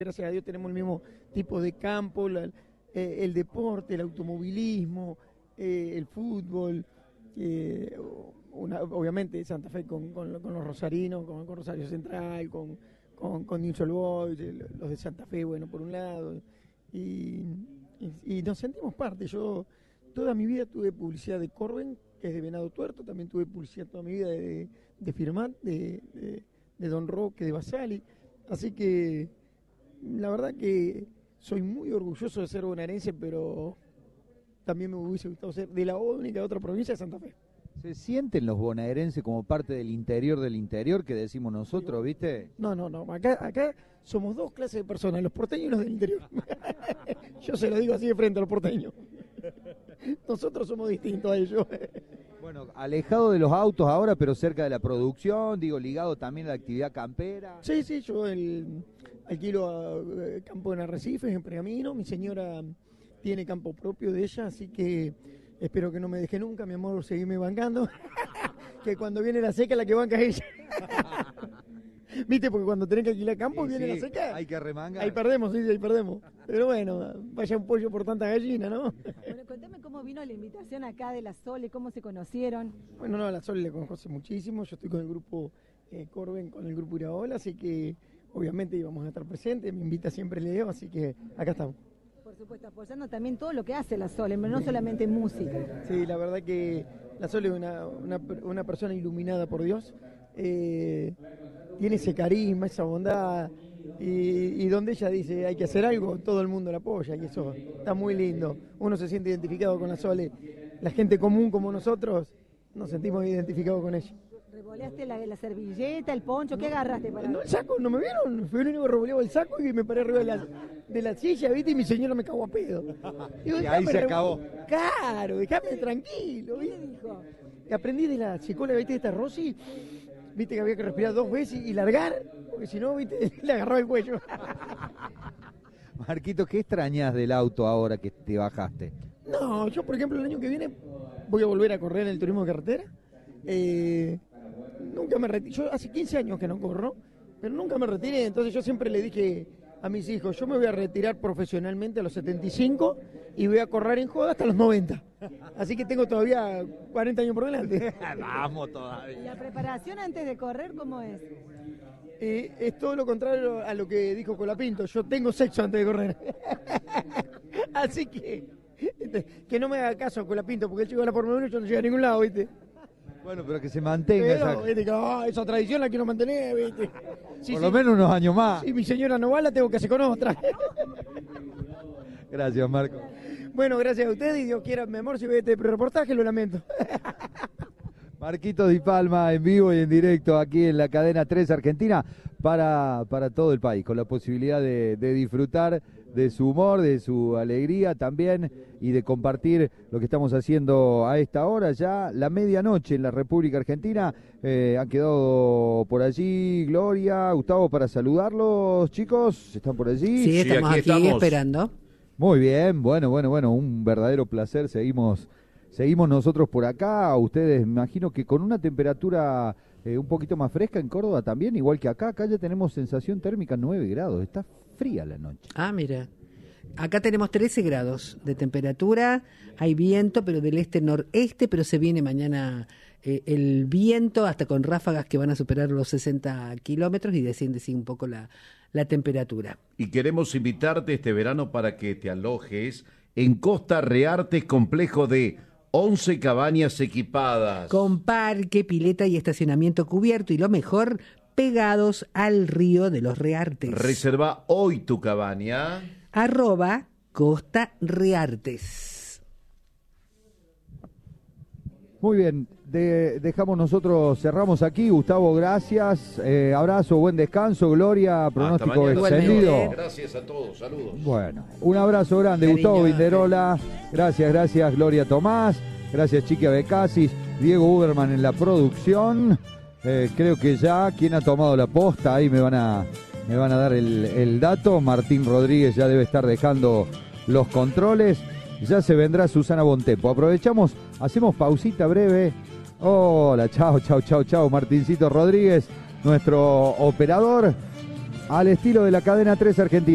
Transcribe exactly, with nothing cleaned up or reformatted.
gracias a Dios tenemos el mismo tipo de campo, la, eh, el deporte, el automovilismo, eh, el fútbol, eh, una, obviamente Santa Fe con, con, con los rosarinos, con, con Rosario Central, con, con, con Newell's Old Boys, los de Santa Fe, bueno, por un lado, y, y, y nos sentimos parte. Yo toda mi vida tuve publicidad de Corben, que es de Venado Tuerto, también tuve publicidad toda mi vida de, de Firmat, de, de, de Don Roque, de Basali, así que la verdad que soy muy orgulloso de ser bonaerense, pero también me hubiese gustado ser de la única otra provincia de Santa Fe. ¿Se sienten los bonaerenses como parte del interior del interior que decimos nosotros, viste? No, no, no, acá, acá somos dos clases de personas, los porteños y los del interior. Yo se lo digo así de frente a los porteños. Nosotros somos distintos a ellos. Bueno, alejado de los autos ahora, pero cerca de la producción, digo, ligado también a la actividad campera. Sí, sí, yo el, alquilo a, eh, campo en Arrecifes, en Pergamino. Mi señora tiene campo propio de ella, así que espero que no me deje nunca, mi amor, seguirme bancando. Que cuando viene la seca, la que banca es ella. ¿Viste? Porque cuando tenés que alquilar campo, sí, viene sí, la seca. Hay que arremangar. Ahí perdemos, sí, ahí perdemos. Pero bueno, vaya un pollo por tanta gallina, ¿no? Bueno, contame cómo vino la invitación acá de la Sole, cómo se conocieron. Bueno, no, a la Sole le conozco hace muchísimo. Yo estoy con el grupo eh, Corben, con el grupo Iraola, así que obviamente íbamos a estar presentes. Me invita siempre Leo, así que acá estamos. Por supuesto, apoyando también todo lo que hace la Sole, no solamente música. Sí, la verdad que la Sole es una, una, una persona iluminada por Dios. Eh, tiene ese carisma, esa bondad, y, y donde ella dice hay que hacer algo, todo el mundo la apoya, y eso está muy lindo. Uno se siente identificado con la Sole. La gente común como nosotros nos sentimos identificados con ella. ¿Revoleaste la, la servilleta, el poncho? ¿Qué agarraste para...? No, el saco, ¿no me vieron? Fui el único que revoleaba el saco y me paré arriba de la, de la silla, ¿viste? Y mi señora me cagó a pedo. Digo, y ahí se acabó. Claro, déjame tranquilo, ¿viste? ¿Qué dijo? Aprendí de la psicóloga, ¿viste? Esta Rosy, ¿viste? Que había que respirar dos veces y largar, porque si no, ¿viste? Le agarraba el cuello. Marquito, ¿qué extrañas del auto ahora que te bajaste? No, yo, por ejemplo, el año que viene voy a volver a correr en el turismo de carretera. Eh... Nunca me retiré, yo hace quince años que no corro, pero nunca me retiré, entonces yo siempre le dije a mis hijos, yo me voy a retirar profesionalmente a los setenta y cinco y voy a correr en joda hasta los noventa. Así que tengo todavía cuarenta años por delante. Vamos todavía. ¿La preparación antes de correr cómo es? Eh, es todo lo contrario a lo que dijo Colapinto, yo tengo sexo antes de correr. Así que, que no me haga caso a Colapinto, porque él llegó a la Fórmula uno y yo no llegué a ningún lado, ¿viste? Bueno, pero que se mantenga pero, esa... ¿viste? Que, oh, esa tradición la quiero mantener, ¿viste? Sí, por sí. lo menos unos años más. Si mi señora no va, la tengo que hacer con otra. Gracias, Marco. Bueno, gracias a ustedes y Dios quiera, mi amor, si ve este reportaje, lo lamento. Marquito Di Palma en vivo y en directo aquí en la cadena tres Argentina para, para todo el país, con la posibilidad de, de disfrutar de su humor, de su alegría también y de compartir lo que estamos haciendo a esta hora, ya la medianoche en la República Argentina. Eh, han quedado por allí Gloria, Gustavo, para saludarlos, chicos, ¿están por allí? Sí, estamos sí, aquí, aquí estamos. esperando. Muy bien, bueno, bueno, bueno, un verdadero placer, seguimos, seguimos nosotros por acá, ustedes me imagino que con una temperatura eh, un poquito más fresca en Córdoba también, igual que acá, acá ya tenemos sensación térmica nueve grados, está fría la noche. Ah, mira. Acá tenemos trece grados de temperatura, hay viento, pero del este-noreste, pero se viene mañana eh, el viento, hasta con ráfagas que van a superar los sesenta kilómetros y desciende sí, un poco la, la temperatura. Y queremos invitarte este verano para que te alojes en Costa Reartes, complejo de once cabañas equipadas. Con parque, pileta y estacionamiento cubierto y lo mejor, pegados al río de los Reartes. Reserva hoy tu cabaña. Arroba Costa Reartes. Muy bien, de, dejamos nosotros, cerramos aquí. Gustavo, gracias. Eh, abrazo, buen descanso. Gloria, pronóstico extendido. Gracias a todos, saludos. Bueno, un abrazo grande, Cariño, Gustavo Vinderola. Gracias, gracias, Gloria Tomás. Gracias, Chiqui Becasis. Diego Uberman en la producción. Eh, creo que ya, ¿quién ha tomado la posta? Ahí me van a... Me van a dar el, el dato. Martín Rodríguez ya debe estar dejando los controles. Ya se vendrá Susana Bontempo. Aprovechamos, hacemos pausita breve. Hola, chao, chao, chao, chao. Martincito Rodríguez, nuestro operador, al estilo de la cadena tres Argentina.